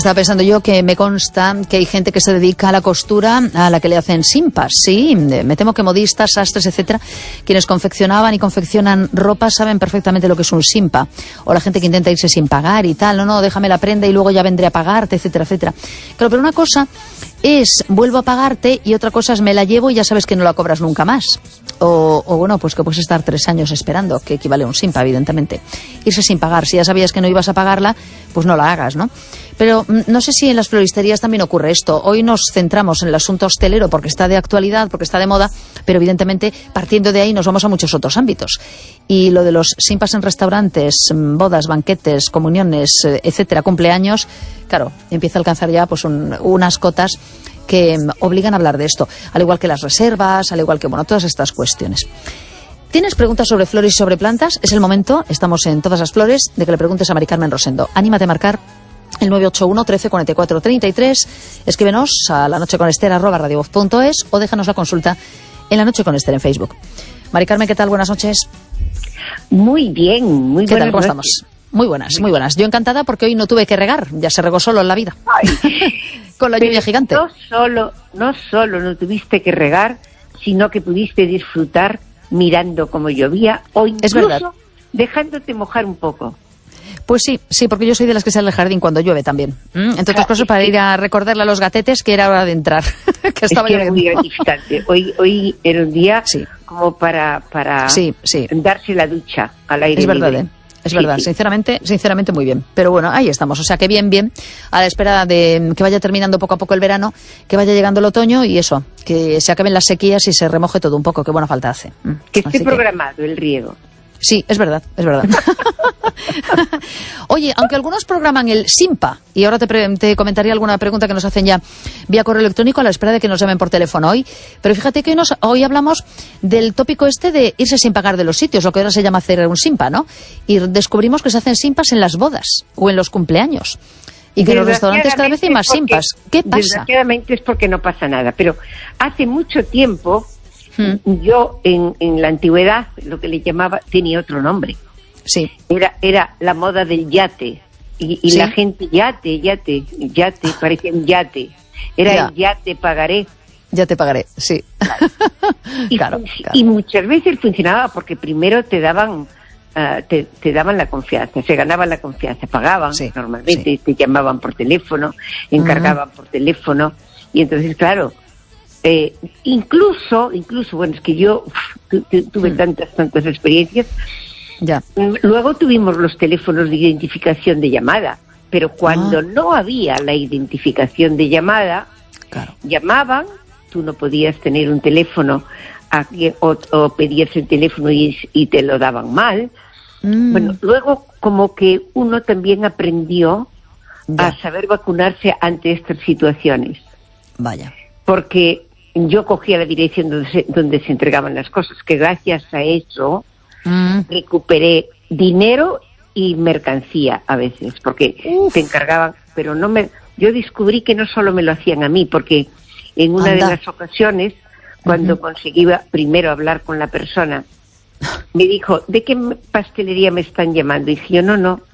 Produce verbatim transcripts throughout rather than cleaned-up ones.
estaba pensando yo que me consta que hay gente que se dedica a la costura a la que le hacen simpas, sí, me temo que modistas, sastres, etcétera, quienes confeccionaban y confeccionan ropa saben perfectamente lo que es un simpa, o la gente que intenta irse sin pagar y tal, no, no, déjame la prenda y luego ya vendré a pagarte, etcétera, etcétera. Claro, pero una cosa es vuelvo a pagarte y otra cosa es me la llevo y ya sabes que no la cobras nunca más. O, o bueno, pues que puedes estar tres años esperando, que equivale a un simpa, evidentemente. Irse sin pagar, si ya sabías que no ibas a pagarla, pues no la hagas, ¿no? Pero no sé si en las floristerías también ocurre esto. Hoy nos centramos en el asunto hostelero porque está de actualidad, porque está de moda, pero evidentemente partiendo de ahí nos vamos a muchos otros ámbitos. Y lo de los simpas en restaurantes, bodas, banquetes, comuniones, etcétera, cumpleaños, claro, empieza a alcanzar ya pues un, unas cotas que obligan a hablar de esto, al igual que las reservas, al igual que, bueno, todas estas cuestiones. ¿Tienes preguntas sobre flores y sobre plantas? Es el momento, estamos en Todas las Flores, de que le preguntes a Mari Carmen Rosendo. Anímate a marcar el nueve ocho uno, trece, cuarenta y cuatro, treinta y tres, escríbenos a lanocheconester arroba radiovoz punto es o déjanos la consulta en La Noche con Esther en Facebook. Mari Carmen, ¿qué tal? Buenas noches. Muy bien, muy buenas. ¿Qué tal? ¿Cómo estamos? Muy buenas, muy buenas. Yo encantada porque hoy no tuve que regar, ya se regó solo en la vida. Ay, con la lluvia gigante. No solo, no solo no tuviste que regar, sino que pudiste disfrutar mirando cómo llovía o incluso es verdad. Dejándote mojar un poco. Pues sí, sí, porque yo soy de las que sale al jardín cuando llueve también. ¿Mm? Entre otras cosas, para ir a recordarle a los gatetes que era hora de entrar. que estaba es que era muy gratificante. Hoy, hoy era un día sí. como para, para sí, sí. darse la ducha al aire es verdad, libre. ¿eh? Es sí, verdad, sí. sinceramente, sinceramente muy bien. Pero bueno, ahí estamos. O sea, que bien, bien, a la espera de que vaya terminando poco a poco el verano, que vaya llegando el otoño y eso, que se acaben las sequías y se remoje todo un poco, que buena falta hace. Que esté Así programado que... el riego. Sí, es verdad, es verdad. Oye, aunque algunos programan el SIMPA, y ahora te, pre- te comentaría alguna pregunta que nos hacen ya vía correo electrónico a la espera de que nos llamen por teléfono hoy, pero fíjate que hoy, nos, hoy hablamos del tópico este de irse sin pagar de los sitios, lo que ahora se llama hacer un SIMPA, ¿no? Y descubrimos que se hacen SIMPAs en las bodas o en los cumpleaños. Y que en los restaurantes cada vez hay más porque, SIMPAs. ¿Qué pasa? Desgraciadamente es porque no pasa nada, pero hace mucho tiempo... Hmm. Yo en, en la antigüedad lo que le llamaba tenía otro nombre. Sí. Era era la moda del yate y, y ¿sí? La gente yate yate yate parecía un yate. Era ya. El ya te pagaré. Ya te pagaré, sí. Claro. Y, claro, fun- claro. y muchas veces funcionaba porque primero te daban uh, te, te daban la confianza, se ganaban la confianza, pagaban sí, normalmente, sí. Te llamaban por teléfono, encargaban uh-huh. por teléfono y entonces claro. Eh, incluso, incluso, bueno, es que yo tu, tu, tuve mm. tantas, tantas experiencias. Ya. Luego tuvimos los teléfonos de identificación de llamada, pero cuando ah. no había la identificación de llamada, claro. llamaban, tú no podías tener un teléfono a, o, o pedías el teléfono y, y te lo daban mal. Mm. Bueno, luego como que uno también aprendió ya. a saber vacunarse ante estas situaciones. Vaya. Porque yo cogía la dirección donde se, donde se entregaban las cosas, que gracias a eso mm. recuperé dinero y mercancía a veces, porque Uf. te encargaban, pero no me... Yo descubrí que no solo me lo hacían a mí, porque en una Anda. de las ocasiones, cuando uh-huh. conseguí primero hablar con la persona, me dijo, ¿de qué pastelería me están llamando? Y dije yo, no, no,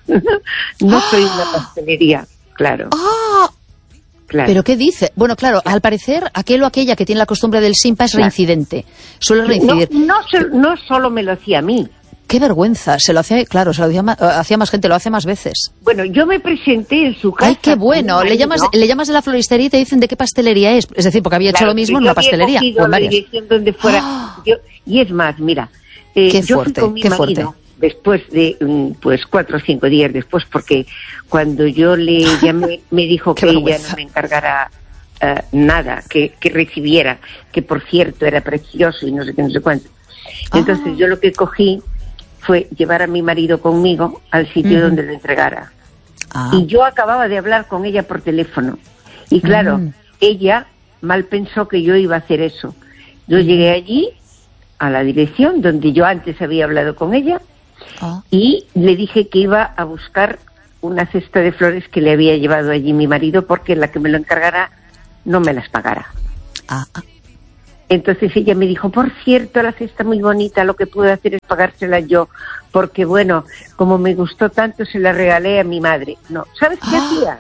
no soy una pastelería, claro. ¡Ah! Claro. ¿Pero qué dice? Bueno, claro, al parecer, aquel o aquella que tiene la costumbre del SIMPA es claro. reincidente. Suele reincidir. No, no, no solo me lo hacía a mí. Qué vergüenza. Se lo hacía, claro, se lo hacía más, hacía más gente, lo hace más veces. Bueno, yo me presenté en su casa. Ay, qué bueno. Le llamas, le llamas de la floristería y te dicen de qué pastelería es. Es decir, porque había claro, hecho lo mismo en una pastelería. Había cogido la dirección donde fuera. ¡Oh! Yo, y es más, mira, eh, qué yo fuerte, fui con mi qué marido. fuerte. Después de, pues, cuatro o cinco días después, porque cuando yo le llamé, me dijo que ella no me encargara Uh, nada, que, que recibiera, que por cierto era precioso y no sé qué, no sé cuánto. Entonces ah. yo lo que cogí fue llevar a mi marido conmigo al sitio uh-huh. donde lo entregara. Ah. Y yo acababa de hablar con ella por teléfono. Y claro, uh-huh. ella mal pensó que yo iba a hacer eso. Yo uh-huh. llegué allí, a la dirección donde yo antes había hablado con ella, uh-huh. y le dije que iba a buscar una cesta de flores que le había llevado allí mi marido, porque la que me lo encargara no me las pagara. Ah, ah. Entonces ella me dijo, por cierto, la cesta muy bonita, lo que puedo hacer es pagársela yo, porque bueno, como me gustó tanto, se la regalé a mi madre. No, ¿sabes qué ah. hacía?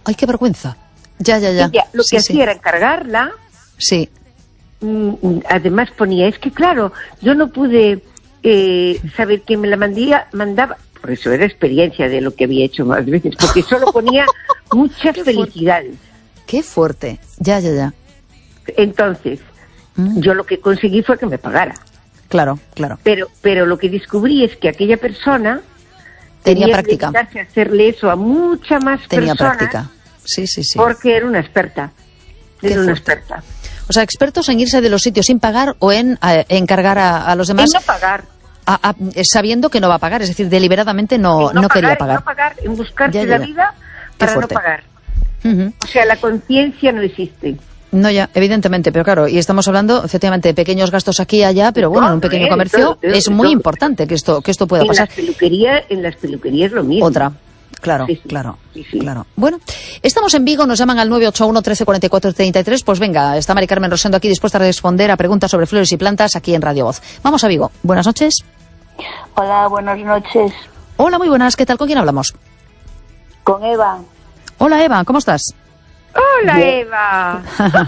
Ay, qué vergüenza. Ya, ya, ya. Ella lo sí, que sí. hacía era encargarla. Sí. Mm, además ponía, es que claro, yo no pude eh, saber quién me la mandía, mandaba. Por eso era experiencia de lo que había hecho más veces, porque solo ponía muchas Qué felicidades. Qué fuerte. Ya, ya, ya. Entonces, mm. yo lo que conseguí fue que me pagara. Claro, claro. Pero, pero lo que descubrí es que aquella persona tenía, tenía práctica. Que hacerle eso a mucha más tenía personas. Tenía práctica. Sí, sí, sí. Porque era una experta. Qué era una fuerte. experta. O sea, expertos en irse de los sitios sin pagar o en a, encargar a, a los demás. En no pagar. A, a, sabiendo que no va a pagar, es decir, deliberadamente no, no, no pagar, quería pagar. En no pagar, en buscarse ya, ya, la ya. vida para no pagar. Uh-huh. O sea, la conciencia no existe. No, ya, evidentemente, pero claro, y estamos hablando efectivamente de pequeños gastos aquí y allá, pero bueno, todo, en un pequeño eh, comercio todo, todo, es muy todo. importante que esto que esto pueda en pasar. Las peluquerías, en las peluquerías lo mismo. Otra. Claro, sí, sí. claro, sí, sí. claro. Bueno, estamos en Vigo, nos llaman al nueve ocho uno, trece, cuarenta y cuatro, treinta y tres. Pues venga, está Mari Carmen Rosendo aquí dispuesta a responder a preguntas sobre flores y plantas aquí en Radio Voz. Vamos a Vigo. Buenas noches. Hola, buenas noches. Hola, muy buenas. ¿Qué tal? ¿Con quién hablamos? Con Eva. Hola, Eva. ¿Cómo estás? Hola, bien. Eva.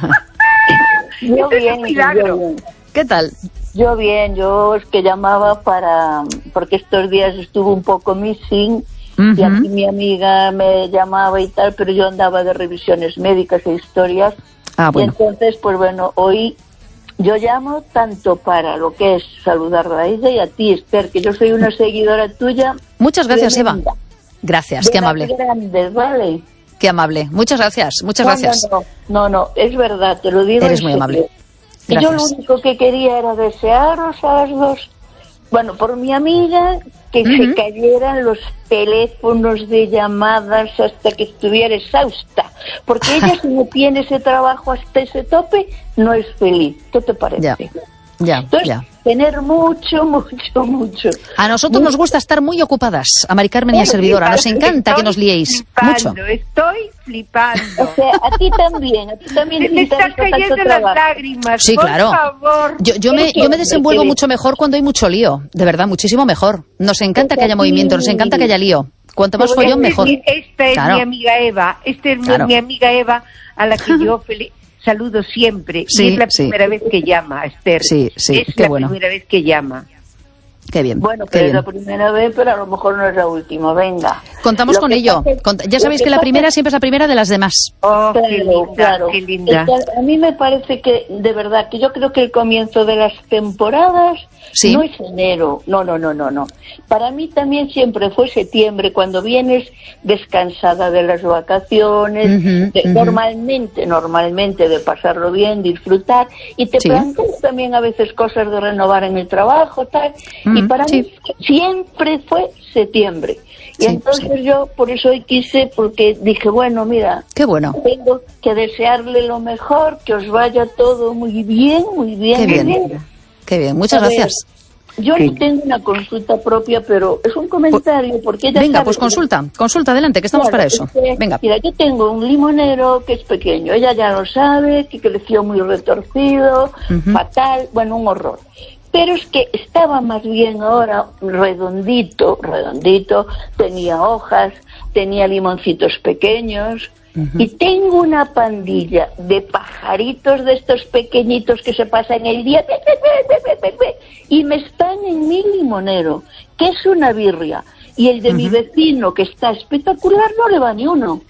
Yo bien, yo bien. ¿Qué tal? Yo bien, yo es que llamaba para... Porque estos días estuve un poco missing uh-huh. y aquí mi amiga me llamaba y tal, pero yo andaba de revisiones médicas e historias. Ah, bueno. Y entonces, pues bueno, hoy yo llamo tanto para lo que es saludarla a ella y a ti, Esther, que yo soy una seguidora tuya. Muchas gracias, tremenda. Eva. Gracias, qué amable. Grandes, ¿vale? Qué amable. Muchas gracias, muchas no, gracias. No, no, no, no, es verdad, te lo digo. Eres muy amable. Y yo lo único que quería era desearos a las dos, bueno, por mi amiga, que uh-huh. se cayeran los teléfonos de llamadas hasta que estuviera exhausta, porque ella si no tiene ese trabajo hasta ese tope, no es feliz. ¿Qué te parece? Ya, ya, Entonces, ya. tener mucho, mucho, mucho. A nosotros nos gusta estar muy ocupadas, a Mari Carmen y a servidora. Nos encanta que nos liéis mucho. Estoy flipando. O sea, a ti también, a ti también. Se me están cayendo las lágrimas. Sí, por claro. Favor. Yo, yo, me, yo me desenvuelvo mucho mejor cuando hay mucho lío. De verdad, muchísimo mejor. Nos encanta que haya movimiento, nos encanta que haya lío. Cuanto más follón, mejor. Esta es claro. mi amiga Eva. Esta es claro. mi amiga Eva, a la que yo feliz. Saludo siempre. Sí, y es la sí. primera vez que llama, Esther. Sí, sí, es qué la bueno. primera vez que llama. Qué bien. Bueno, qué pero bien. es la primera vez, pero a lo mejor no es la última. Venga. Contamos lo con ello. Es, Cont- ya sabéis que, que la primera es... siempre es la primera de las demás. Oh, claro, qué linda, claro. qué linda. Es que a mí me parece que, de verdad, que yo creo que el comienzo de las temporadas ¿Sí? no es enero. No, no, no, no, no. Para mí también siempre fue septiembre, cuando vienes descansada de las vacaciones, uh-huh, de, uh-huh. normalmente, normalmente de pasarlo bien, disfrutar, y te sí. planteas también a veces cosas de renovar en el trabajo, tal. Uh-huh, y para sí. mí siempre fue septiembre. Y sí, entonces sí. yo por eso hoy quise, porque dije, bueno, mira, qué bueno. Tengo que desearle lo mejor, que os vaya todo muy bien, muy bien. Qué bien, muy bien. Qué bien. Muchas a gracias. Ver, yo sí. no tengo una consulta propia, pero es un comentario, porque ella Venga, sabe pues consulta, que... consulta, adelante, que estamos claro, para eso. Es que, Venga. Mira, yo tengo un limonero que es pequeño, ella ya lo sabe, que creció muy retorcido, uh-huh. fatal, bueno, un horror. Pero es que estaba más bien ahora redondito, redondito, tenía hojas, tenía limoncitos pequeños, uh-huh. y tengo una pandilla de pajaritos de estos pequeñitos que se pasan el día be, be, be, be, be, y me están en mi limonero, que es una birria, y el de uh-huh. mi vecino, que está espectacular, no le va ni uno.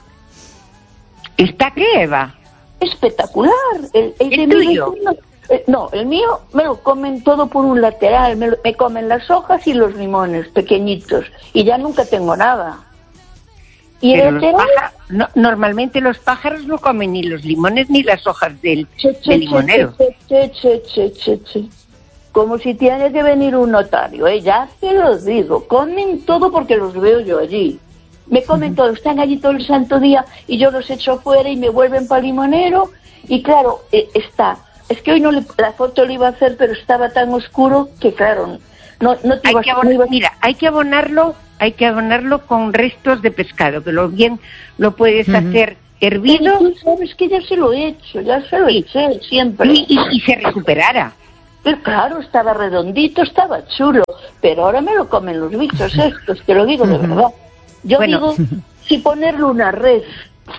¿Está qué, Eva? Espectacular. El, el, ¿El de tuyo? Mi vecino, eh, no, el mío me lo comen todo por un lateral, me, lo, me comen las hojas y los limones pequeñitos, y ya nunca tengo nada. Y Pero el los lateral, pájaros, no, normalmente los pájaros no comen ni los limones ni las hojas del, che, che, del limonero. Che, che, che, che, che, che. Como si tiene que venir un notario, ¿eh? Ya te lo digo, comen todo porque los veo yo allí. Me comen uh-huh. todo, están allí todo el santo día y yo los echo fuera y me vuelven para limonero. Y claro, eh, está, es que hoy no le, la foto lo iba a hacer, pero estaba tan oscuro que claro, no, no te hay iba, que abonar, no iba... Mira, hay que abonarlo, hay que abonarlo con restos de pescado, que lo bien lo puedes uh-huh. hacer hervido. Pero tú sabes que ya se lo he hecho, ya se lo eché siempre. Y, y, y se recuperara. Pero claro, estaba redondito, estaba chulo, pero ahora me lo comen los bichos estos, te lo digo de verdad. Yo bueno. digo, si ponerle una red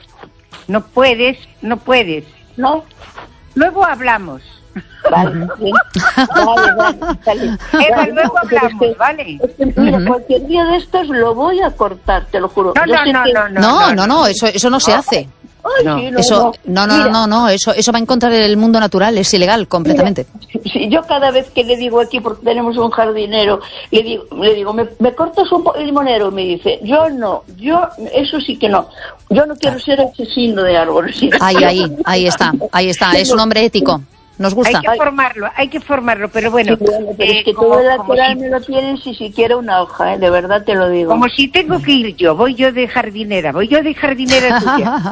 no puedes, no puedes. ¿No? Luego hablamos. Vale, bien. Vale, vale, vale. Eva, Vale, luego pero es hablamos, que- ¿vale? es que, mira, cualquier día de estos lo voy a cortar, te lo juro. No, Yo no, sé no, que- no, no. No, no, no, eso, eso no se hace. Ay, No. sí, no, Eso, no, no, Mira, no, no, eso, eso va en contra del mundo natural, es ilegal completamente. mira, si yo cada vez que le digo aquí, porque tenemos un jardinero, le digo, le digo, ¿me, me cortas un po- limonero? Me dice, yo no, yo, eso sí que no. Yo no quiero ser asesino de árboles. Ahí, ahí, ahí está, ahí está, es un hombre ético, nos gusta. Hay que formarlo, hay que formarlo, pero bueno, Sí, bueno, pero eh, es que como, todo el como lateral si, me lo tienen si siquiera una hoja, ¿eh? De verdad te lo digo. como si tengo que ir yo, voy yo de jardinera, voy yo de jardinera tuya.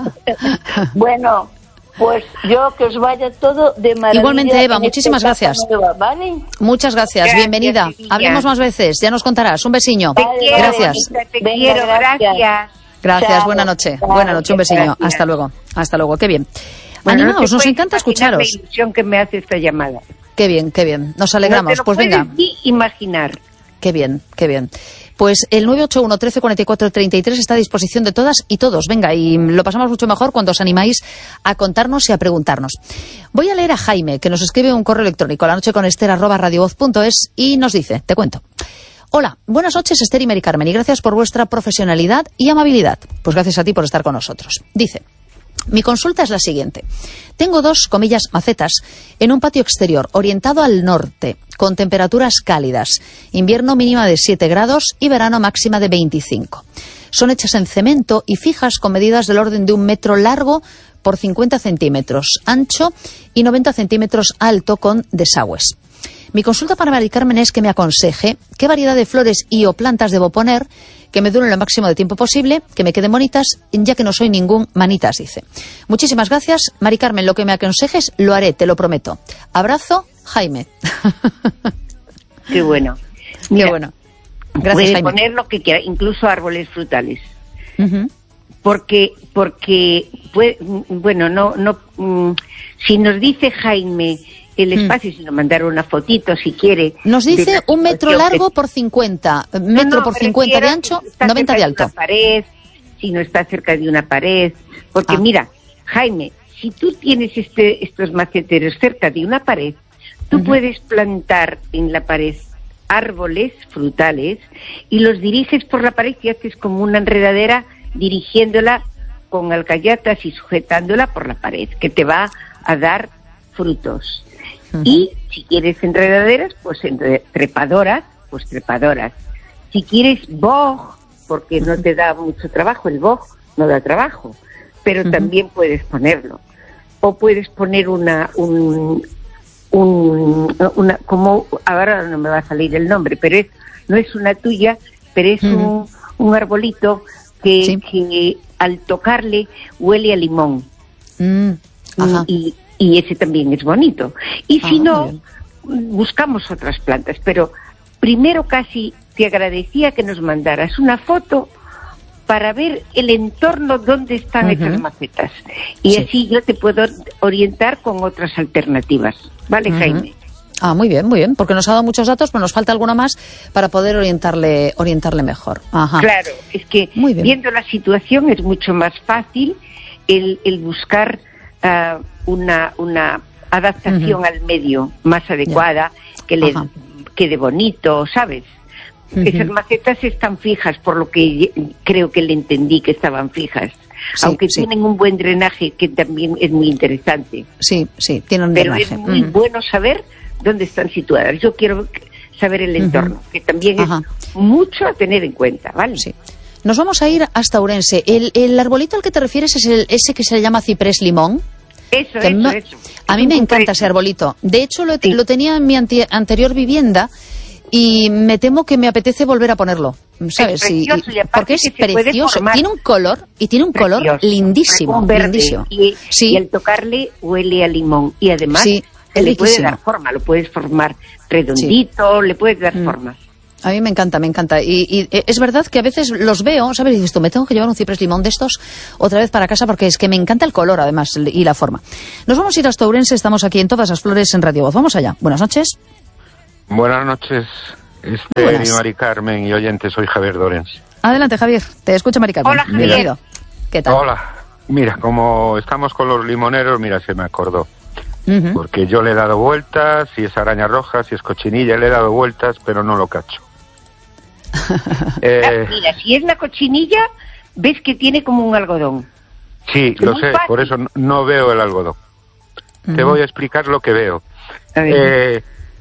Bueno, pues yo que os vaya todo de maravilla. Igualmente, Eva, en muchísimas esta gracias. etapa nueva, ¿vale? Muchas gracias, Gracias, bienvenida. mi niña. Hablemos más veces, ya nos contarás. Un besiño. Te Vale, quiero, Gracias. bonita, te Venga, quiero, gracias. gracias. Gracias, Chao. buena noche. Chao, Buena noche, un besiño. gracias. Hasta luego. Hasta luego, qué bien. Bueno, no Animaos, te nos puedes encanta imaginar escucharos. la ilusión que me hace esta llamada. Qué bien, qué bien. Nos alegramos. No te lo Pues puedes venga. ni imaginar. Qué bien, qué bien. Pues el nueve ocho uno, trece, cuarenta y cuatro, treinta y tres está a disposición de todas y todos. Venga, y lo pasamos mucho mejor cuando os animáis a contarnos y a preguntarnos. Voy a leer a Jaime, que nos escribe un correo electrónico, la noche con Esther arroba radiovoz punto es, y nos dice, te cuento. Hola, buenas noches Esther y Mari Carmen, y gracias por vuestra profesionalidad y amabilidad. Pues gracias a ti por estar con nosotros. Dice, mi consulta es la siguiente. Tengo dos, comillas, macetas en un patio exterior orientado al norte, con temperaturas cálidas, invierno mínima de siete grados y verano máxima de veinticinco. Son hechas en cemento y fijas con medidas del orden de un metro largo por cincuenta centímetros, ancho y noventa centímetros alto con desagües. Mi consulta para Mari Carmen es que me aconseje qué variedad de flores y o plantas debo poner que me duren lo máximo de tiempo posible, que me queden bonitas, ya que no soy ningún manitas, dice. Muchísimas gracias, Mari Carmen. Lo que me aconsejes lo haré, te lo prometo. Abrazo, Jaime. Qué bueno. Qué Mira, bueno. Gracias, puede Jaime. poner lo que quiera, incluso árboles frutales. Ujú. Porque, porque, puede, bueno, no, no, mm, si nos dice Jaime el espacio, si nos mandara una fotito, si quiere. Nos de dice la un metro situación largo que- por cincuenta, No, metro no, por me cincuenta de refiero ancho, si está noventa de cerca alto. una pared, si no está cerca de una pared. Porque Ah. mira, Jaime, si tú tienes este, estos maceteros cerca de una pared, tú Ujú. puedes plantar en la pared árboles frutales y los diriges por la pared y haces como una enredadera dirigiéndola con alcayatas y sujetándola por la pared, que te va a dar frutos. Ujú. Y si quieres enredaderas, pues entre- trepadoras, pues trepadoras. Si quieres boj, porque no te da mucho trabajo, el boj no da trabajo, pero Ujú. también puedes ponerlo. O puedes poner una, un, un, una, como, ahora no me va a salir el nombre, pero es, no es una tuya, pero es Ujú. un, un arbolito que, Sí. que al tocarle huele a limón. Mm, ajá. Y, y ese también es bonito. Y Ah, si muy no, bien. buscamos otras plantas. Pero primero casi te agradecía que nos mandaras una foto para ver el entorno donde están Ujú. esas macetas. Y Sí. así yo te puedo orientar con otras alternativas. ¿Vale, Ujú. Jaime? Ah, muy bien, muy bien, porque nos ha dado muchos datos, pero nos falta alguno más para poder orientarle, orientarle mejor. Ajá. Claro, es que Muy bien. viendo la situación es mucho más fácil el, el buscar ah, una, una adaptación Ujú. al medio más adecuada, que le Ajá. quede bonito, ¿sabes? Ujú. Esas macetas están fijas, por lo que creo que le entendí que estaban fijas. Sí, Aunque sí. tienen un buen drenaje, que también es muy interesante. Sí, sí, tiene un Pero drenaje. es muy Mm. bueno saber dónde están situadas. Yo quiero saber el entorno, que también Ajá. es mucho a tener en cuenta, ¿vale? Sí. Nos vamos a ir hasta Ourense. El, el arbolito al que te refieres es el, ese que se llama ciprés limón. Eso, Que eso, no- eso. A mí Es me un encanta ciprés. ese arbolito. De hecho, lo, Sí. lo tenía en mi anti- anterior vivienda y me temo que me apetece volver a ponerlo, ¿sabes? Es Y- precioso, y- y aparte porque es que se puede precioso. formar. Tiene un color y tiene un color Precioso. lindísimo, Un verde, lindísimo. Y, Sí. y al tocarle huele a limón. Y además Sí, es le puede riquísimo. dar forma, lo puedes formar redondito, le puedes dar Mm. forma. A mí me encanta, me encanta. Y, y es verdad que a veces los veo, ¿sabes? Y dices tú, me tengo que llevar un ciprés limón de estos otra vez para casa porque es que me encanta el color, además, y la forma. Nos vamos a ir hasta Ourense, estamos aquí en Todas las Flores en Radio Voz. Vamos allá. Buenas noches. Buenas noches, Esther Buenas. y Mari Carmen y oyentes, soy Javier Dorens. Adelante, Javier. Te escucha Mari Carmen. Hola, Javier. Bienvenido. ¿Qué tal? Hola, Mira, como estamos con los limoneros, mira, se me acordó. Uh-huh. Porque yo le he dado vueltas, si es araña roja, si es cochinilla, le he dado vueltas, pero no lo cacho. eh... Mira, si es la cochinilla, ves que tiene como un algodón. Sí, lo sé, fácil. Por eso no veo el algodón. Uh-huh. Te voy a explicar lo que veo. Eh,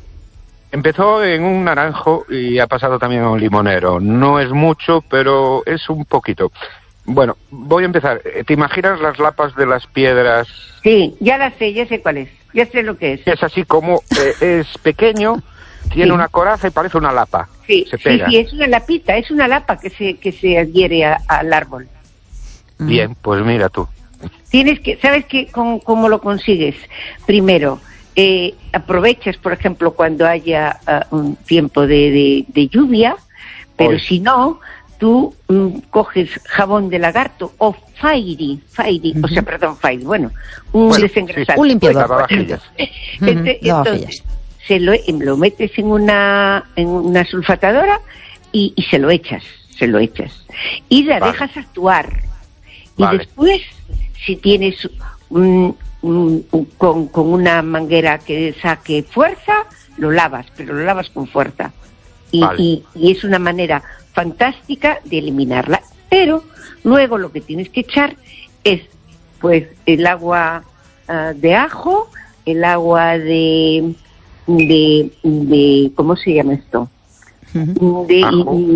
empezó en un naranjo y ha pasado también a un limonero. No es mucho, pero es un poquito. Bueno, voy a empezar. ¿Te imaginas las lapas de las piedras? Sí, ya las sé, ya sé cuál es. Ya sé lo que es. Es así como, eh, es pequeño, tiene sí. una coraza y parece una lapa. Sí, se pega. sí, sí, es una lapita, es una lapa que se que se adhiere a, al árbol. Bien, pues mira tú. Tienes que, ¿sabes qué? ¿Cómo, cómo lo consigues? Primero, eh, aprovechas, por ejemplo, cuando haya uh, un tiempo de, de, de lluvia, pero Hoy. si no... tú mm, coges jabón de lagarto o Fairy, Fairy, uh-huh. o sea, perdón, Fairy, bueno, un bueno, desengrasante. Sí, un limpiador. Uh-huh. Este, entonces, se lo, lo metes en una, en una sulfatadora y, y se lo echas, se lo echas. Y la vale. dejas actuar. Y vale. después, si tienes um, um, con, con una manguera que saque fuerza, lo lavas, pero lo lavas con fuerza. Y, vale. y, y es una manera fantástica de eliminarla, pero luego lo que tienes que echar es pues el agua uh, de ajo, el agua de, de de ¿cómo se llama esto? Uh-huh. De,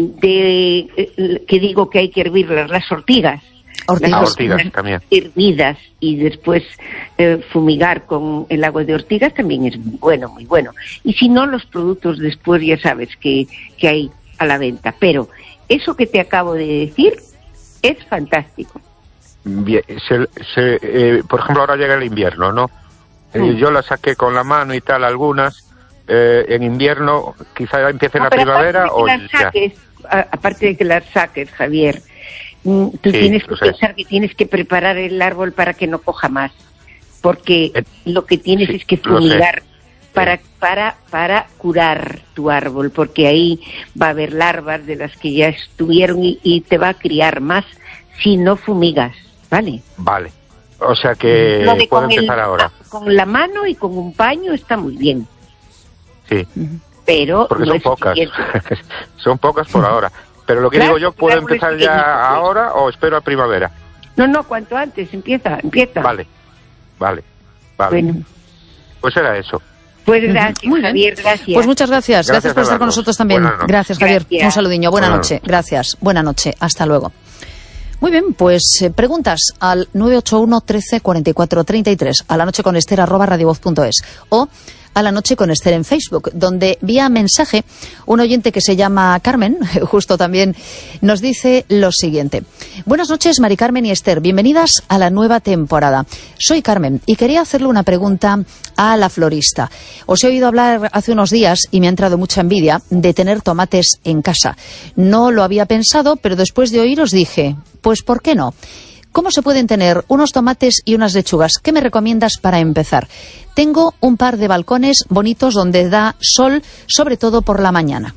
de, de que digo que hay que hervir las ortigas, ortigas, las ortigas, ortigas también hervidas y después eh, fumigar con el agua de ortigas también es muy bueno, muy bueno. Y si no, los productos después ya sabes que que hay a la venta, pero eso que te acabo de decir es fantástico. Bien, se, se, eh, por ejemplo, ahora llega el invierno, ¿no? Eh, mm. Yo la saqué con la mano y tal, algunas. Eh, en invierno, quizá empiece en no, la primavera o las saques, ya. Aparte de que las saques, Javier, tú sí, tienes que pensar que tienes que preparar el árbol para que no coja más, porque eh, lo que tienes sí, es que fumigar. Para, para, para curar tu árbol, porque ahí va a haber larvas de las que ya estuvieron y, y te va a criar más si no fumigas, ¿vale? Vale, o sea que puedo empezar el, ahora. Con la mano y con un paño está muy bien. Sí, pero porque no son es pocas, son pocas por ahora. Pero lo que claro, digo yo, ¿puedo empezar ya ahora o espero a primavera? No, no, cuanto antes, empieza, empieza. Vale, vale, vale. Bueno. Pues era eso. Pues gracias, Muy Javier, gracias. Pues muchas gracias. Gracias, gracias por estar con nosotros también. Gracias, Javier. Gracias. Un saludiño. Buena Buenas noche. noches. Gracias. Buena noche. Hasta luego. Muy bien, pues eh, preguntas al nueve ocho uno, trece, cuarenta y cuatro, treinta y tres, a la noche con Esther arroba radiovoz punto es o a la noche con Esther en Facebook, donde vía mensaje un oyente que se llama Carmen, justo también nos dice lo siguiente. Buenas noches, Mari Carmen y Esther, bienvenidas a la nueva temporada. Soy Carmen y quería hacerle una pregunta a la florista. Os he oído hablar hace unos días y me ha entrado mucha envidia de tener tomates en casa. No lo había pensado, pero después de oíros dije, pues ¿por qué no? ¿Cómo se pueden tener unos tomates y unas lechugas? ¿Qué me recomiendas para empezar? Tengo un par de balcones bonitos donde da sol, sobre todo por la mañana.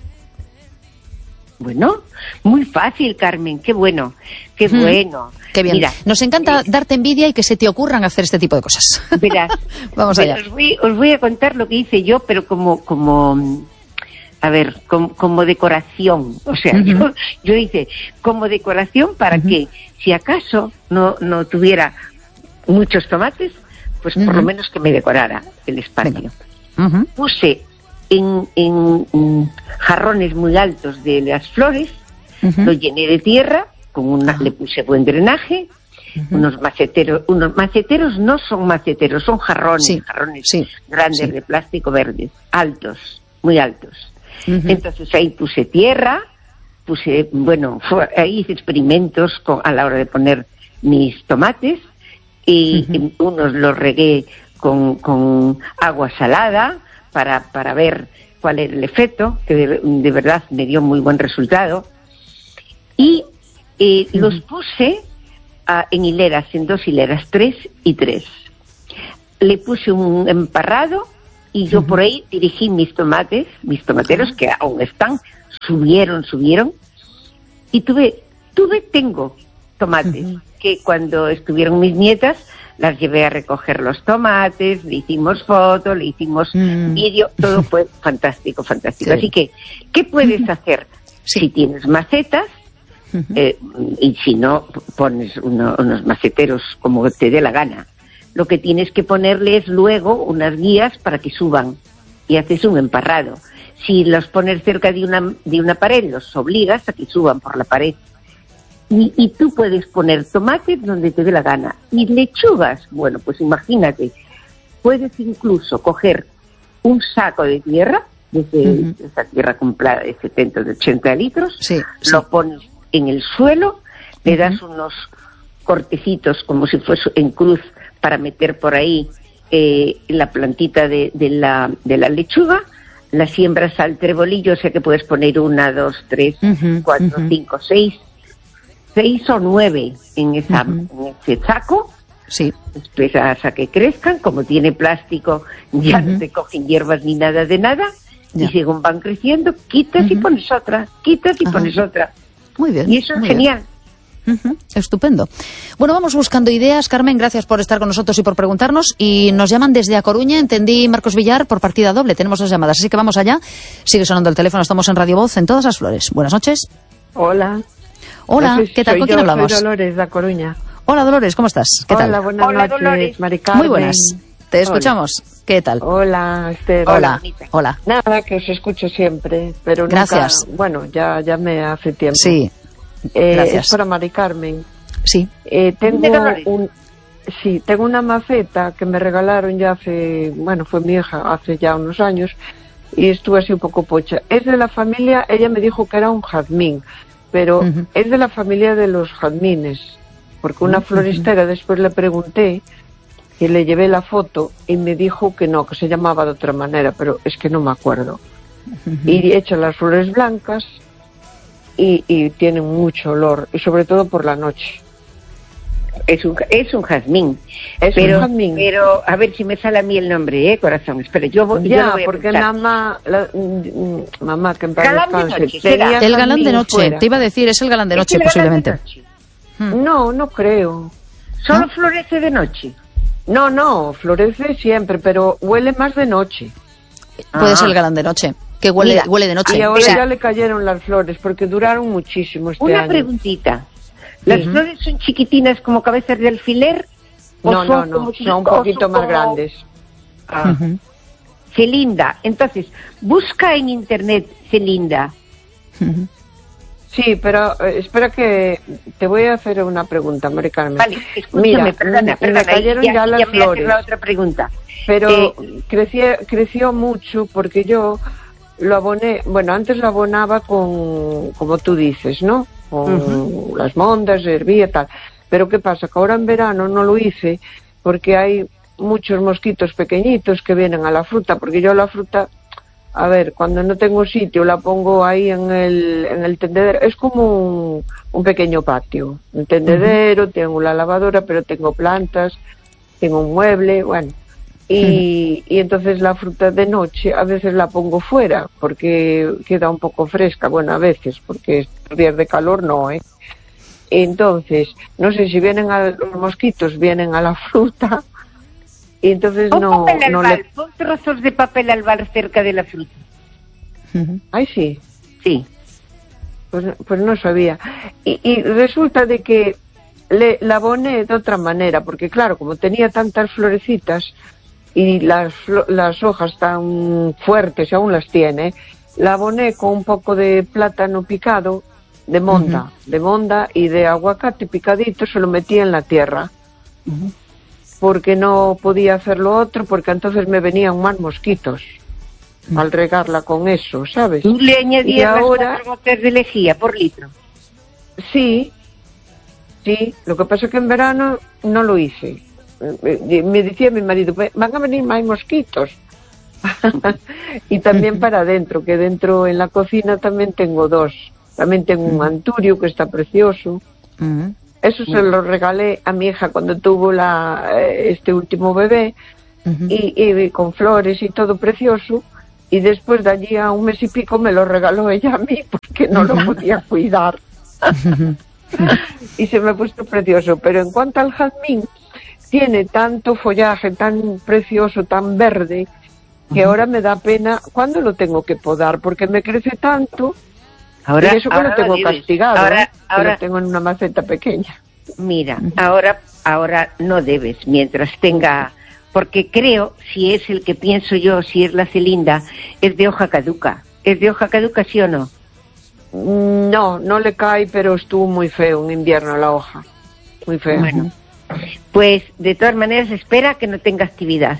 Bueno, muy fácil, Carmen, qué bueno, qué mm, bueno. Qué bien. Mira, nos encanta eh, darte envidia y que se te ocurran hacer este tipo de cosas. Verás, vamos allá. Os voy, os voy a contar lo que hice yo, pero como, como, a ver, como, como decoración. O sea, uh-huh. yo, yo hice como decoración para uh-huh. que, si acaso no, no tuviera muchos tomates, pues uh-huh. por lo menos que me decorara el espacio. Uh-huh. Puse en, en, en jarrones muy altos de las flores, uh-huh. lo llené de tierra, con una, uh-huh. le puse buen drenaje, uh-huh. unos maceteros, unos maceteros no son maceteros, son jarrones, sí. jarrones sí. grandes sí. de plástico verdes, altos, muy altos. Uh-huh. Entonces ahí puse tierra, puse, bueno, fue, ahí hice experimentos con, a la hora de poner mis tomates, y, uh-huh. y unos los regué con, con agua salada para, para ver cuál era el efecto, que de, de verdad me dio muy buen resultado, y eh, uh-huh. los puse uh, en hileras, en dos hileras, tres y tres. Le puse un emparrado y yo uh-huh. por ahí dirigí mis tomates, mis tomateros, uh-huh. que aún están, subieron, subieron, y tuve, tuve, tengo tomates. Uh-huh. que cuando estuvieron mis nietas, las llevé a recoger los tomates, le hicimos fotos, le hicimos mm. vídeo, todo fue fantástico, fantástico. Sí. Así que, ¿qué puedes hacer? Sí. Si tienes macetas, uh-huh. eh, y si no, pones uno, unos maceteros como te dé la gana. Lo que tienes que ponerles luego unas guías para que suban y haces un emparrado. Si los pones cerca de una, de una pared, los obligas a que suban por la pared. Y, y tú puedes poner tomates donde te dé la gana. Y lechugas, bueno, pues imagínate, puedes incluso coger un saco de tierra, desde uh-huh. esa tierra comprada de setenta, de ochenta litros, sí, lo sí. pones en el suelo, le das uh-huh. unos cortecitos como si fuese en cruz para meter por ahí eh, la plantita de, de, la, de la lechuga, la siembras al trebolillo, o sea que puedes poner una, dos, tres, uh-huh. cuatro, uh-huh. cinco, seis, seis o nueve en, esa, uh-huh. en ese saco. Sí. Esperas a que crezcan, como tiene plástico, ya uh-huh. no te cogen hierbas ni nada de nada, ya. Y según van creciendo, quitas uh-huh. y pones otra, quitas y uh-huh. pones otra. Muy bien. Y eso es genial. Uh-huh. Estupendo. Bueno, vamos buscando ideas. Carmen, gracias por estar con nosotros y por preguntarnos. Y nos llaman desde A Coruña, entendí, Marcos Villar, por partida doble. Tenemos dos llamadas, así que vamos allá. Sigue sonando el teléfono, estamos en Radio Voz, en Todas las Flores. Buenas noches. Hola. Hola, no sé, ¿qué tal? ¿Con quién yo, hablamos? Soy Dolores, de A Coruña. Hola, Dolores, ¿cómo estás? ¿Qué Hola, tal? buenas Hola, noches, Dolores. Mari Carmen. Muy buenas. Te escuchamos. Hola. ¿Qué tal? Hola, Esther. Hola. Hola. Nada, que os escucho siempre, pero gracias. Nunca, bueno, ya, ya me hace tiempo. Sí, eh, gracias. Es para Mari Carmen. Sí. Eh, tengo un, sí, tengo una maceta que me regalaron ya hace, bueno, fue mi hija hace ya unos años, y estuve así un poco pocha. Es de la familia, ella me dijo que era un jazmín, pero uh-huh. es de la familia de los jazmines, porque una uh-huh. floristera después le pregunté y le llevé la foto y me dijo que no, que se llamaba de otra manera, pero es que no me acuerdo. Uh-huh. Y echan las flores blancas y, y tienen mucho olor, y sobre todo por la noche. Es un, es un jazmín. Es pero, un jazmín. Pero, a ver si me sale a mí el nombre, ¿eh, corazón? Espera, yo, voy, ya, yo lo voy a porque pensar. mamá, la, mm, mamá, que en paz Galán de descanse, noche, será. El galán de noche, fuera. Te iba a decir, es el galán de noche, ¿Es el posiblemente. galán de noche? No, no creo. ¿Solo ¿No? florece de noche? No, no, florece siempre, pero huele más de noche. Puede ah. ser el galán de noche, que huele, Mira, huele de noche. Y ahora o sea, ya le cayeron las flores, porque duraron muchísimo este Una año. preguntita. ¿Las uh-huh. flores son chiquitinas como cabezas de alfiler? No, ¿O no, son no, como son un poquito como... más grandes. Ah. Uh-huh. Celinda. Entonces, busca en internet Celinda. Uh-huh. Sí, pero eh, espera que te voy a hacer una pregunta, Mari Carmen. Vale, escúchame, Mira, perdona, perdona. me cayeron ya, ya las ya me flores. la otra pregunta. Pero eh, creció, creció mucho porque yo lo aboné, bueno, antes lo abonaba con, como tú dices, ¿no? Con uh-huh. las mondas, hervía y tal. Pero ¿qué pasa? Que ahora en verano no lo hice porque hay muchos mosquitos pequeñitos que vienen a la fruta, porque yo la fruta, a ver, cuando no tengo sitio la pongo ahí en el, en el tendedero, es como un, un pequeño patio, un tendedero, uh-huh. tengo la lavadora, pero tengo plantas, tengo un mueble, bueno, y, uh-huh. y entonces la fruta de noche a veces la pongo fuera, porque queda un poco fresca, bueno, a veces, porque estos días de calor no, ¿eh? Entonces, no sé si vienen a, los mosquitos vienen a la fruta, y entonces pon no... papel no albal, le... pon trozos de papel albal cerca de la fruta. Uh-huh. Ay, sí. Sí. Pues, pues no sabía. Y, y resulta de que le, la aboné de otra manera, porque claro, como tenía tantas florecitas y las, las hojas tan fuertes, y aún las tiene, la aboné con un poco de plátano picado, de monda, uh-huh. de monda y de aguacate picadito, se lo metí en la tierra. Uh-huh. Porque no podía hacer lo otro, porque entonces me venían más mosquitos uh-huh. al regarla con eso, ¿sabes? ¿Tú le añadías ahora, las cuatro gotas de lejía por litro? Sí, sí, lo que pasa es que en verano no lo hice. Me decía mi marido, van a venir más mosquitos. Y también para adentro, que dentro en la cocina también tengo dos. También tengo un anturio que está precioso. Uh-huh. Eso se lo regalé a mi hija cuando tuvo la, este último bebé, uh-huh. y, y con flores y todo precioso. Y después de allí a un mes y pico me lo regaló ella a mí porque no uh-huh. lo podía cuidar. Uh-huh. y se me ha puesto precioso. Pero en cuanto al jazmín, tiene tanto follaje tan precioso, tan verde, que ahora me da pena cuando lo tengo que podar, porque me crece tanto. Ahora, y eso que ahora lo tengo lo castigado, ahora, ¿eh? ahora, lo tengo en una maceta pequeña. Mira, ahora, ahora no debes, mientras tenga, porque creo, si es el que pienso yo, si es la celinda, es de hoja caduca. ¿Es de hoja caduca, sí o no? No, no le cae, pero estuvo muy feo en invierno la hoja. Muy feo. Bueno, pues de todas maneras espera que no tenga actividad.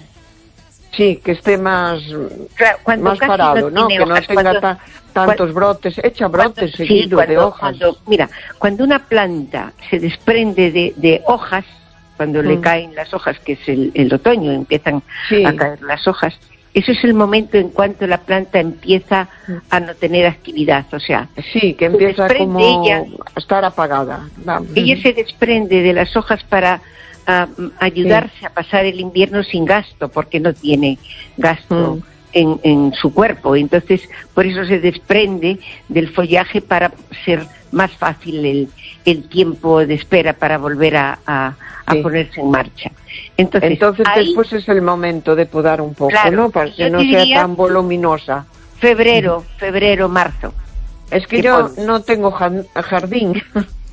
Sí, que esté más, claro, más parado, ¿no? ¿no? Que hojas, no tenga cuando, ta, tantos cuando, brotes, echa brotes cuando, seguidos sí, cuando, de hojas. Cuando, mira, cuando una planta se desprende de, de hojas, cuando mm. le caen las hojas, que es el, el otoño, empiezan sí. a caer las hojas, eso es el momento en cuanto la planta empieza a no tener actividad, o sea... Sí, que empieza como ella, a estar apagada. Vamos. Ella se desprende de las hojas para... a ayudarse sí. a pasar el invierno sin gasto, porque no tiene gasto mm. en, en su cuerpo, entonces por eso se desprende del follaje para ser más fácil el, el tiempo de espera para volver a, a, a sí. ponerse en marcha. Entonces, entonces ahí, después es el momento de podar un poco, claro, ¿no? Para que no sea tan voluminosa. Febrero, mm. febrero, marzo. Es que yo pones? no tengo jardín.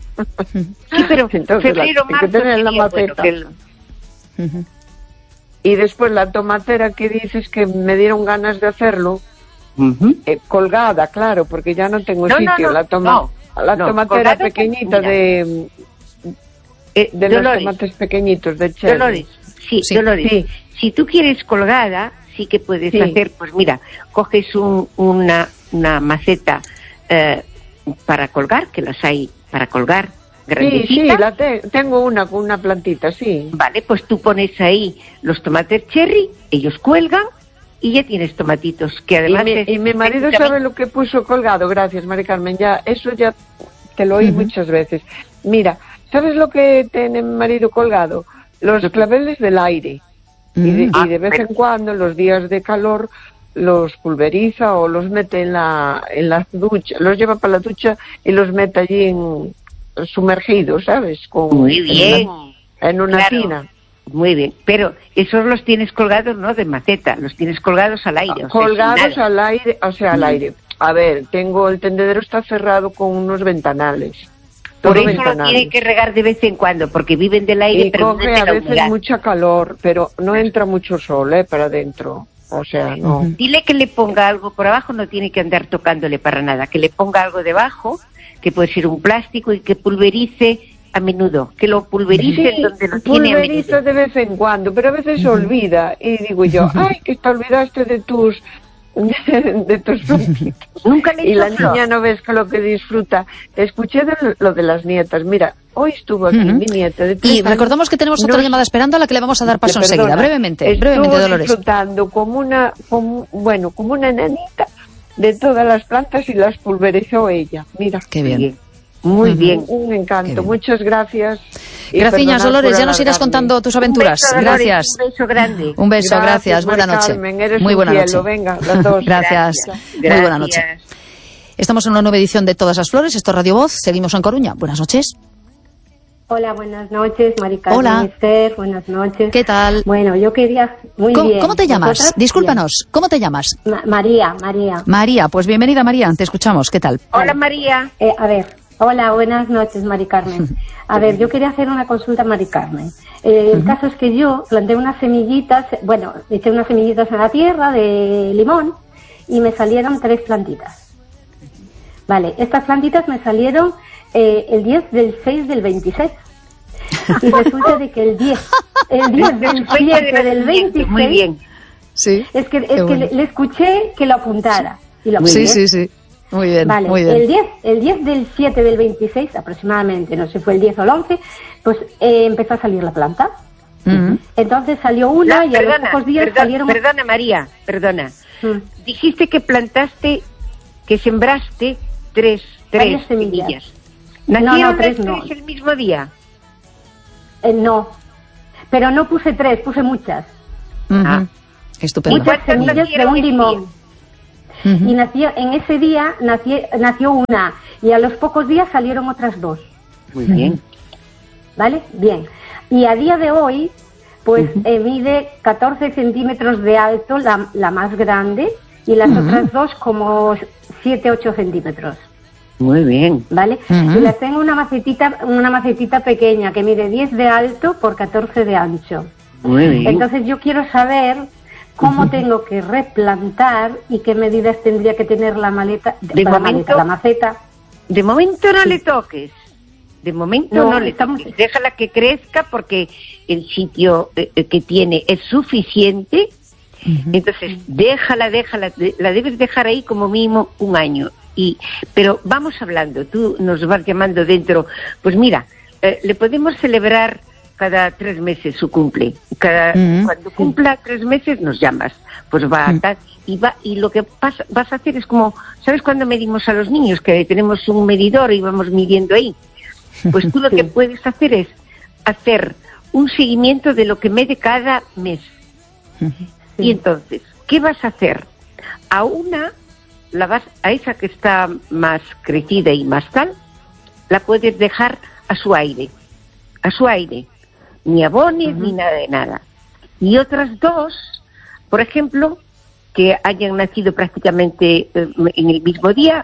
Sí, pero entonces, febrero, la, marzo, que la maceta. Bueno, que el... uh-huh. Y después la tomatera que dices que me dieron ganas de hacerlo, uh-huh. eh, colgada, claro, porque ya no tengo no, sitio. No, no, la, toma... no, la no, tomatera pequeñita de, eh, de los tomates pequeñitos de cherry. Dolores, sí, sí, Dolores. Sí. Si tú quieres colgada, sí que puedes sí. hacer, pues mira, coges un, una, una maceta eh, para colgar, que las hay para colgar, grandecita. Sí, sí, la te, tengo una con una plantita, sí. Vale, pues tú pones ahí los tomates cherry, ellos cuelgan y ya tienes tomatitos, que además... Y, es, mi, y mi marido sabe lo que puso colgado, gracias, Mari Carmen, ya, eso ya te lo oí uh-huh. muchas veces. Mira, ¿sabes lo que tiene mi marido colgado? Los claveles del aire. Uh-huh. Y, de, ah, y de vez pero... en cuando, los días de calor, los pulveriza o los mete en la en la ducha, los lleva para la ducha y los mete allí en sumergidos, ¿sabes? Con, Muy bien. En una, en una claro. tina. Muy bien, pero esos los tienes colgados, no de maceta, los tienes colgados al aire. O colgados sea, al aire, o sea, al aire. A ver, tengo el tendedero está cerrado con unos ventanales. Por eso ventanales. Lo tiene que regar de vez en cuando, porque viven del aire, y pero coge no a veces humedad. Mucha calor, pero no entra mucho sol, ¿eh? Para adentro. O sea, no. Dile que le ponga algo por abajo, no tiene que andar tocándole para nada, que le ponga algo debajo, que puede ser un plástico y que pulverice a menudo, que lo pulverice sí, donde lo tiene a menudo. Pulveriza de vez en cuando, pero a veces se olvida y digo yo, ay, que te olvidaste de tus de, de tus frutitos. Nunca le he y la flor. Niña no ves que lo que disfruta. Te escuché de lo de las nietas, mira. Hoy estuvo aquí uh-huh. mi nieta de tres Y años, recordamos que tenemos otra no, llamada esperando a la que le vamos a dar paso perdona, enseguida, brevemente, brevemente, Dolores. Disfrutando como una, como, bueno, como una nenita de todas las plantas y las pulverizó ella. Mira. Qué bien. Muy uh-huh. bien. Un encanto. Muchas gracias. Gracias, Dolores. Ya nos irás contando tus aventuras. Un beso, gracias. Un beso grande. Un beso, gracias. gracias. Buena noche. Carmen, Muy buena cielo. noche. Venga, las dos. gracias. gracias. Muy buena noche. Estamos en una nueva edición de Todas las Flores. Esto es Radio Voz. Seguimos en Coruña. Buenas noches. Hola, buenas noches, Mari Carmen. Hola. Esther, buenas noches. ¿Qué tal? Bueno, yo quería... Muy ¿Cómo, bien. ¿Cómo te llamas? ¿Vosotras? Discúlpanos. Bien. ¿Cómo te llamas? Ma- María, María. María, pues bienvenida, María. Te escuchamos. ¿Qué tal? Hola, María. Eh, a ver, hola, buenas noches, Mari Carmen. A ver, yo quería hacer una consulta a Mari Carmen. Eh, el uh-huh. caso es que yo planté unas semillitas, bueno, eché unas semillitas en la tierra de limón y me salieron tres plantitas. Vale, estas plantitas me salieron eh, el diez del seis del veintiséis. Y resulta de que el diez, el diez del siete del veintiséis, muy bien. Sí. Es que, es que le, le escuché que lo apuntara. Y lo sí, sí, sí. Muy bien, vale, muy bien. El diez, el diez del siete del veintiséis, aproximadamente, no sé si fue el diez o el once, pues eh, empezó a salir la planta. Uh-huh. Entonces salió una la, y perdona, a los pocos días perdona, salieron... Perdona, María, perdona. Uh-huh. Dijiste que plantaste, que sembraste tres, tres semillas. semillas. ¿Nacieron no, no, tres, las no. tres el mismo día? Eh, no, pero no puse tres, puse muchas. Uh-huh. Ah. Estupendo. Muchas semillas de un limón. Uh-huh. Y nació, en ese día nació, nació una y a los pocos días salieron otras dos. Muy bien. ¿Vale? Bien. Y a día de hoy, pues uh-huh. eh, mide catorce centímetros de alto, la, la más grande, y las uh-huh. otras dos como siete, ocho centímetros. Muy bien. ¿Vale? Uh-huh. Y las tengo una macetita, una macetita pequeña que mide diez de alto por catorce de ancho. Muy bien. Entonces yo quiero saber cómo uh-huh. tengo que replantar y qué medidas tendría que tener la maleta, de la, momento, maleta, la maceta. De momento no sí. le toques. De momento no, no le estamos... toques. Déjala que crezca porque el sitio eh, que tiene es suficiente. Uh-huh. Entonces, déjala, déjala, la debes dejar ahí como mínimo un año. Y, pero vamos hablando, tú nos vas llamando dentro. Pues mira, eh, le podemos celebrar cada tres meses su cumple. Cada, uh-huh. Cuando cumpla tres meses nos llamas. Pues va uh-huh. a tal, y va, y lo que pasa, vas a hacer es como, ¿sabes cuando medimos a los niños? Que tenemos un medidor y vamos midiendo ahí. Pues tú lo que puedes hacer es hacer un seguimiento de lo que mide cada mes. Uh-huh. Y entonces, ¿qué vas a hacer? A una, la vas, a esa que está más crecida y más tal, la puedes dejar a su aire, a su aire, ni abones uh-huh. ni nada de nada. Y otras dos, por ejemplo, que hayan nacido prácticamente eh, en el mismo día,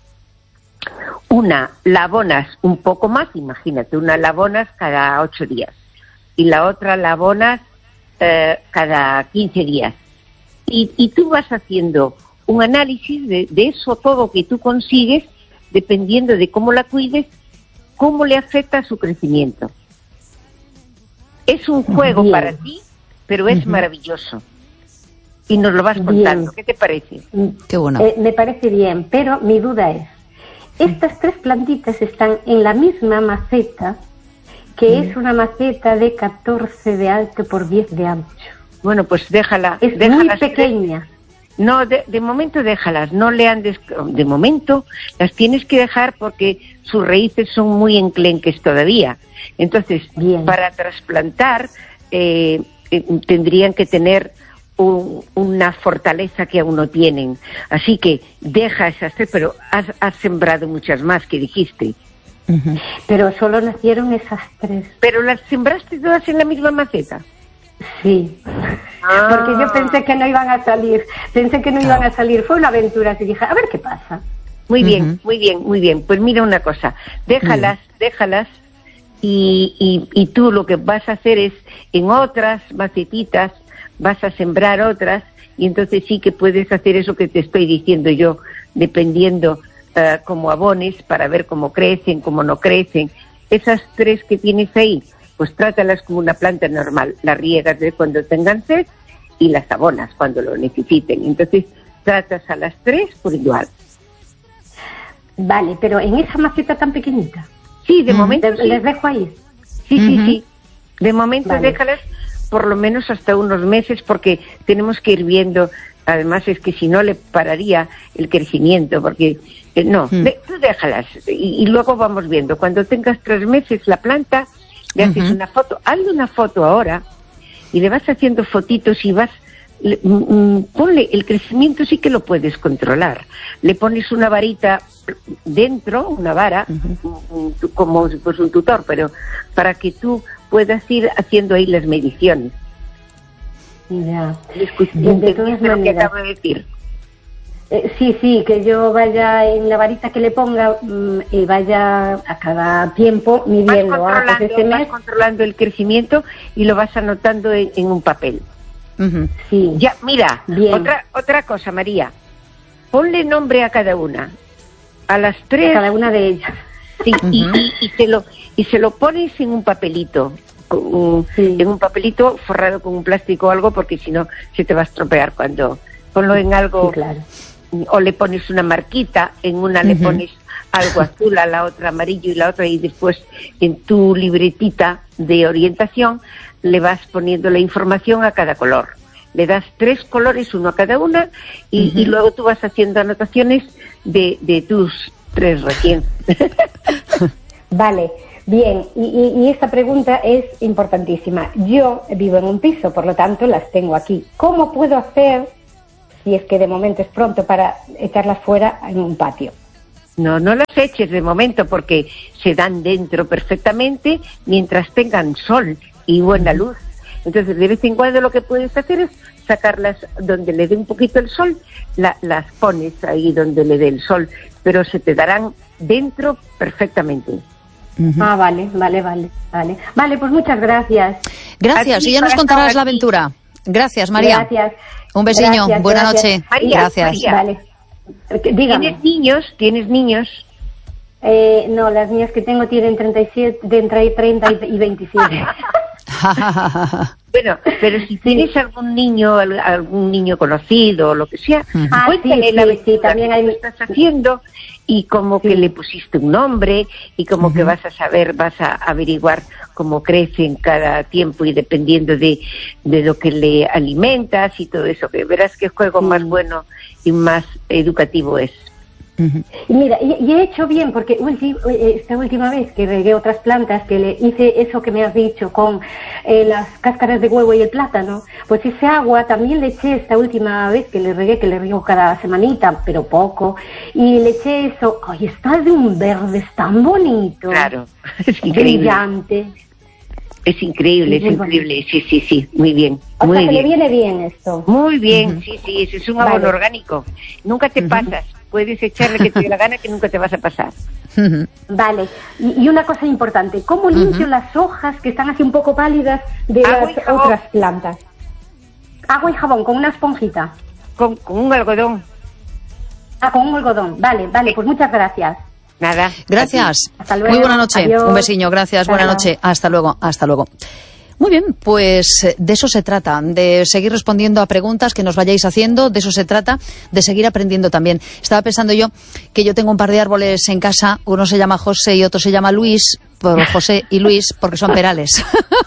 una la abonas un poco más, imagínate, una la abonas cada ocho días y la otra la abonas eh, cada quince días. Y, y tú vas haciendo un análisis de, de eso todo que tú consigues, dependiendo de cómo la cuides, cómo le afecta a su crecimiento. Es un juego Bien. Para ti, pero es uh-huh. maravilloso. Y nos lo vas contando. Bien. ¿Qué te parece? Qué bueno. Eh, me parece bien, pero mi duda es, estas tres plantitas están en la misma maceta, que mm. es una maceta de catorce de alto por diez de ancho. Bueno, pues déjala. Es déjalas muy pequeña. No, de, de momento déjalas, no le andes, de momento las tienes que dejar porque sus raíces son muy enclenques todavía. Entonces, Bien. Para trasplantar eh, eh, tendrían que tener un, una fortaleza que aún no tienen. Así que deja esas tres, pero has, has sembrado muchas más que dijiste. Uh-huh. Pero solo nacieron esas tres. ¿Pero las sembraste todas en la misma maceta? Sí, ah. porque yo pensé que no iban a salir, pensé que no iban a salir, fue una aventura, así dije, a ver qué pasa. Muy uh-huh. bien, muy bien, muy bien, pues mira una cosa, déjalas, uh-huh. déjalas, y, y, y tú lo que vas a hacer es, en otras macetitas, vas a sembrar otras, y entonces sí que puedes hacer eso que te estoy diciendo yo, dependiendo uh, como abones, para ver cómo crecen, cómo no crecen, esas tres que tienes ahí, pues trátalas como una planta normal, las riegas de cuando tengan sed y las abonas cuando lo necesiten. Entonces, tratas a las tres por igual. Vale, pero en esa maceta tan pequeñita. Sí, de mm, momento les, sí. les dejo ahí. Sí, uh-huh. sí, sí. De momento vale. Déjalas por lo menos hasta unos meses porque tenemos que ir viendo. Además es que si no le pararía el crecimiento, porque eh, no, mm. de, tú déjalas y, y luego vamos viendo. Cuando tengas tres meses la planta, le haces uh-huh. una foto, hazle una foto ahora y le vas haciendo fotitos y vas, le, mm, ponle, el crecimiento sí que lo puedes controlar. Le pones una varita dentro, una vara, uh-huh. como si fuese un tutor, pero para que tú puedas ir haciendo ahí las mediciones. Ya. ¿Entiendes lo que acabo de decir? Eh, sí, sí, que yo vaya en la varita que le ponga mmm, y vaya a cada tiempo midiendo. Vas controlando, ah, pues este mes... vas controlando el crecimiento y lo vas anotando en, en un papel. Uh-huh. Sí. Ya, mira, otra otra cosa, María. Ponle nombre a cada una. A las tres. A cada una de ellas. Sí, uh-huh. y, y, y, se lo, y se lo pones en un papelito. Con, sí. En un papelito forrado con un plástico o algo, porque si no se te va a estropear cuando... Ponlo en algo... Sí, claro. O le pones una marquita, en una uh-huh. le pones algo azul, a la otra amarillo y la otra, y después en tu libretita de orientación le vas poniendo la información a cada color. Le das tres colores, uno a cada una, y, uh-huh. y luego tú vas haciendo anotaciones de, de tus tres recién. Vale, bien, y, y, y esta pregunta es importantísima. Yo vivo en un piso, por lo tanto las tengo aquí. ¿Cómo puedo hacer... si es que de momento es pronto para echarlas fuera en un patio? No, no las eches de momento porque se dan dentro perfectamente mientras tengan sol y buena luz. Entonces, de vez en cuando lo que puedes hacer es sacarlas donde le dé un poquito el sol, la, las pones ahí donde le dé el sol, pero se te darán dentro perfectamente. Uh-huh. Ah, vale, vale, vale, vale. Vale, pues muchas gracias. Gracias, y ya nos contarás la aventura. Gracias, María. Gracias. Un besiño, Gracias, buena gracias. noche. María, gracias. María. Vale. Dígame. ¿Tienes niños? ¿Tienes niños? Eh, no, las niñas que tengo tienen treinta y siete, de entre treinta y veintisiete. Bueno, pero si tienes algún niño, algún niño conocido o lo que sea, uh-huh. ah, cuéntale sí, la sí, sí, también hay... que estás haciendo y como sí. que le pusiste un nombre y como uh-huh. que vas a saber, vas a averiguar cómo crece en cada tiempo y dependiendo de, de lo que le alimentas y todo eso, que verás que juego uh-huh. más bueno y más educativo es. Uh-huh. Y mira, y, y he hecho bien porque ulti, esta última vez que regué otras plantas, que le hice eso que me has dicho con eh, las cáscaras de huevo y el plátano, pues ese agua también le eché esta última vez que le regué, que le riego cada semanita, pero poco, y le eché eso. Ay, está de un verde tan bonito. Claro, es increíble. Brillante. Es increíble, es, es increíble, bonito. sí, sí, sí, muy bien. O muy sea, que bien. le viene bien esto. Muy bien, uh-huh. sí, sí, eso es un abono vale. orgánico. Nunca te uh-huh. pasas. Puedes echarle que te dé la gana que nunca te vas a pasar. Uh-huh. Vale, y, y una cosa importante, ¿cómo limpio uh-huh. las hojas que están así un poco pálidas de Agua las otras plantas? Agua y jabón, con una esponjita. Con, con un algodón. Ah, con un algodón, vale, vale, pues muchas gracias. Nada. Gracias. Hasta luego. Muy buena noche. Adiós. Un besiño, gracias, hasta buena luego. noche. Hasta luego, hasta luego. Muy bien, pues de eso se trata, de seguir respondiendo a preguntas que nos vayáis haciendo, de eso se trata, de seguir aprendiendo también. Estaba pensando yo que yo tengo un par de árboles en casa, uno se llama José y otro se llama Luis, por José y Luis, porque son perales.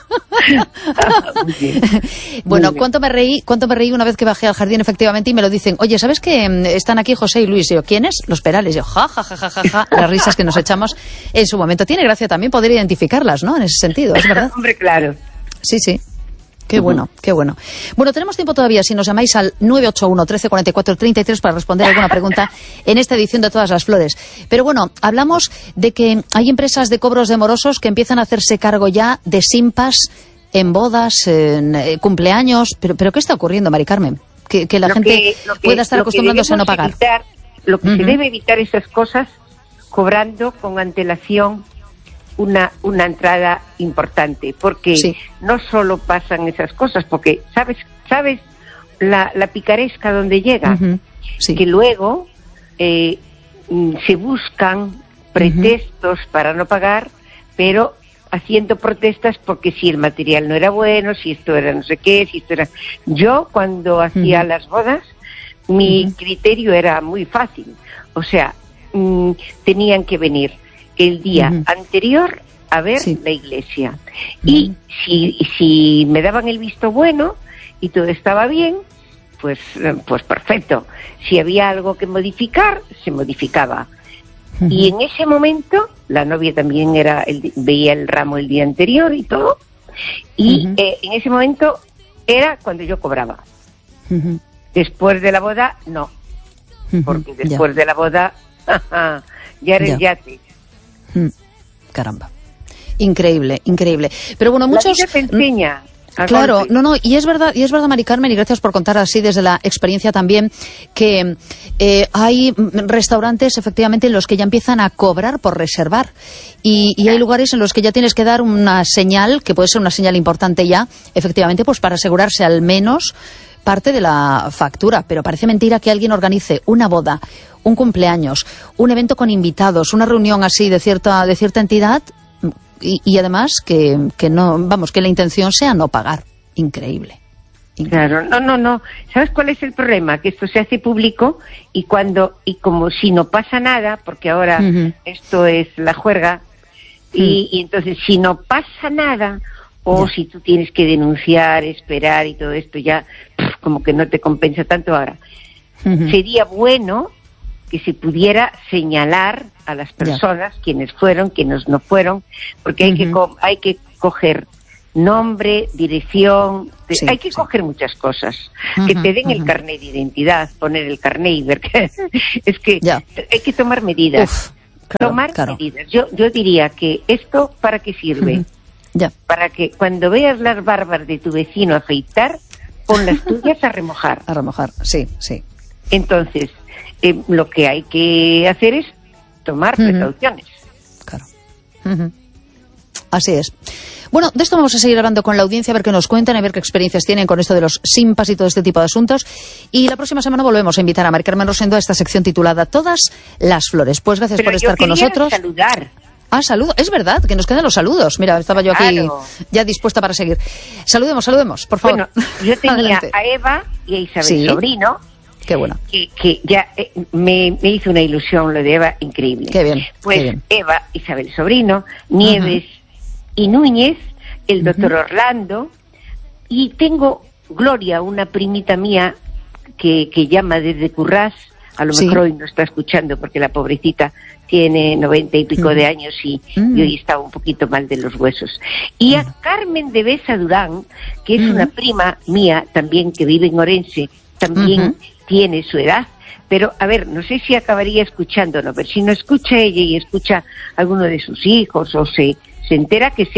Bueno, cuánto me reí, cuánto me reí una vez que bajé al jardín efectivamente y me lo dicen, oye, ¿sabes que están aquí José y Luis? Y yo, ¿quiénes? Los perales. Y yo, ja, ja, ja, ja, ja, ja, las risas que nos echamos en su momento. Tiene gracia también poder identificarlas, ¿no? En ese sentido, ¿es verdad? Hombre, claro. Sí, sí. Qué bueno, qué bueno. Bueno, tenemos tiempo todavía si nos llamáis al nueve ocho uno, trece cuarenta y cuatro, treinta y tres para responder alguna pregunta en esta edición de Todas las Flores. Pero bueno, hablamos de que hay empresas de cobros de morosos que empiezan a hacerse cargo ya de simpas en bodas, en eh, cumpleaños. Pero, pero ¿qué está ocurriendo, Mari Carmen? Que, que la lo gente que, lo que, pueda estar acostumbrándose a no pagar. Evitar, lo que uh-huh. se debe evitar esas cosas cobrando con antelación una una entrada importante, porque sí. no solo pasan esas cosas, porque sabes sabes la, la picaresca donde llega, uh-huh. sí. que luego eh, se buscan pretextos uh-huh. para no pagar, pero haciendo protestas porque si el material no era bueno, si esto era no sé qué, si esto era... Yo cuando hacía uh-huh. las bodas, mi uh-huh. criterio era muy fácil, o sea, mmm, tenían que venir el día uh-huh. anterior a ver sí. la iglesia. Uh-huh. Y si, si me daban el visto bueno y todo estaba bien, pues, pues perfecto. Si había algo que modificar, se modificaba. Uh-huh. Y en ese momento, la novia también era el, veía el ramo el día anterior y todo. Y uh-huh. eh, en ese momento era cuando yo cobraba. Uh-huh. Después de la boda, no. Uh-huh. Porque después ya. de la boda, ya era el yate. Caramba. Increíble, increíble. Pero bueno, muchos... La vida te enseña. Claro, no, no, y es verdad, y es verdad, Mari Carmen, y gracias por contar así desde la experiencia también, que eh, hay restaurantes efectivamente en los que ya empiezan a cobrar por reservar. Y, y hay lugares en los que ya tienes que dar una señal, que puede ser una señal importante ya, efectivamente, pues para asegurarse al menos parte de la factura. Pero parece mentira que alguien organice una boda, un cumpleaños, un evento con invitados, una reunión así de cierta de cierta entidad y, y además que, que no, vamos, que la intención sea no pagar. Increíble. Increíble. Claro, no, no, no. ¿Sabes cuál es el problema? Que esto se hace público y cuando y como si no pasa nada, porque ahora uh-huh. esto es la juerga y, uh-huh. y entonces si no pasa nada o ya. si tú tienes que denunciar, esperar y todo esto ya pff, como que no te compensa tanto ahora. Uh-huh. Sería bueno que se pudiera señalar a las personas, yeah. quienes fueron, quienes no fueron, porque hay, uh-huh. que co- hay que coger nombre, dirección, te, sí, hay que sí. coger muchas cosas, uh-huh, que te den uh-huh. el carnet de identidad, poner el carnet y ver que es que ya. hay que tomar medidas, Uf, claro, tomar claro. medidas. Yo yo diría que esto ¿para qué sirve? Uh-huh. Ya. Para que cuando veas las barbas de tu vecino afeitar, pon las tuyas a remojar. A remojar, sí, sí. Entonces, eh, lo que hay que hacer es tomar uh-huh. precauciones. Claro. Uh-huh. Así es. Bueno, de esto vamos a seguir hablando con la audiencia, a ver qué nos cuentan, a ver qué experiencias tienen con esto de los simpas y todo este tipo de asuntos. Y la próxima semana volvemos a invitar a Mari Carmen Rosendo a esta sección titulada Todas las flores. Pues gracias Pero por estar con nosotros. Saludar. Ah, saludo. Es verdad, que nos quedan los saludos. Mira, estaba yo aquí claro. ya dispuesta para seguir. Saludemos, saludemos, por favor. Bueno, yo tenía a Eva y a Isabel ¿Sí? Sobrino. Qué bueno. Que, que ya eh, me, me hizo una ilusión lo de Eva increíble. Qué bien. Pues qué bien. Eva, Isabel Sobrino, Nieves uh-huh. y Núñez, el doctor uh-huh. Orlando, y tengo Gloria, una primita mía que, que llama desde Currás, a lo sí. mejor hoy no está escuchando porque la pobrecita tiene noventa y pico uh-huh. de años y, uh-huh. y hoy está un poquito mal de los huesos. Y a uh-huh. Carmen de Besa Durán, que es uh-huh. una prima mía también que vive en Orense, también uh-huh. tiene su edad, pero a ver, no sé si acabaría escuchándolo, pero si no escucha ella y escucha a alguno de sus hijos o se, se entera que se